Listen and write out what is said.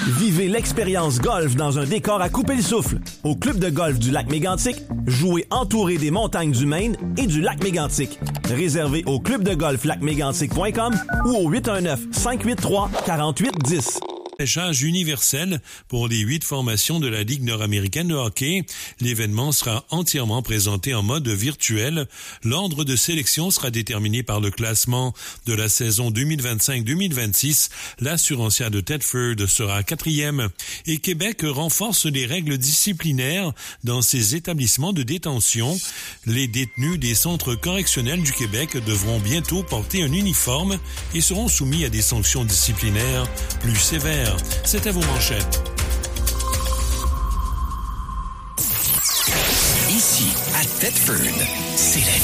Vivez l'expérience golf dans un décor à couper le souffle. Au club de golf du lac Mégantic, jouez entouré des montagnes du Maine et du lac Mégantic. Réservez au clubdegolflacmégantic.com ou au 819-583-4810. Repêchage universel pour les 8 formations de la Ligue nord-américaine de hockey. L'événement sera entièrement présenté en mode virtuel. L'ordre de sélection sera déterminé par le classement de la saison 2025-2026. L'Assurancia de Thetford sera 4e. Et Québec renforce les règles disciplinaires dans ses établissements de détention. Les détenus des centres correctionnels du Québec devront bientôt porter un uniforme et seront soumis à des sanctions disciplinaires plus sévères. C'était vos manchettes. Ici, à Thetford, c'est la